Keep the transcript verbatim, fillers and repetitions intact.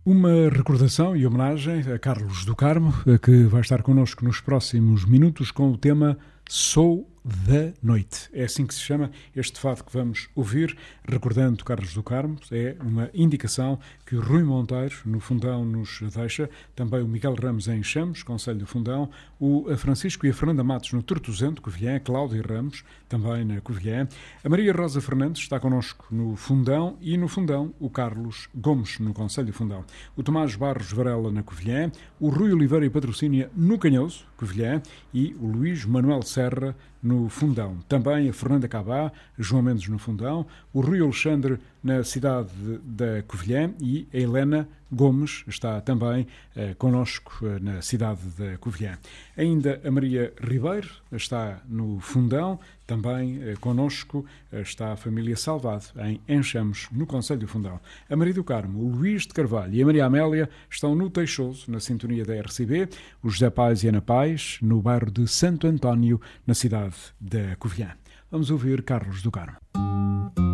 Uma recordação e homenagem a Carlos do Carmo, que vai estar connosco nos próximos minutos com o tema Sou da Noite. É assim que se chama este fado que vamos ouvir, recordando Carlos do Carmo. É uma indicação que o Rui Monteiro, no Fundão, nos deixa. Também o Miguel Ramos em Chamos, Conselho do Fundão. O Francisco e a Fernanda Matos no Tortozento, Covilhã. Cláudia Ramos, também na Covilhã. A Maria Rosa Fernandes está connosco no Fundão. E no Fundão, o Carlos Gomes, no Conselho do Fundão. O Tomás Barros Varela, na Covilhã. O Rui Oliveira e Patrocínia, no Canhoso, Covilhã. E o Luís Manuel Serra, no Fundão. Também a Fernanda Cabá, João Mendes no Fundão, o Rui Alexandre na cidade da Covilhã e a Helena Gomes está também eh, connosco eh, na cidade da Covilhã. Ainda a Maria Ribeiro está no Fundão, também eh, connosco eh, está a família Salvado em Enchamos, no Conselho do Fundão. A Maria do Carmo, o Luís de Carvalho e a Maria Amélia estão no Teixoso, na sintonia da R C B, o José Pais e Ana Pais, no bairro de Santo António, na cidade da Covilhã. Vamos ouvir Carlos do Carmo.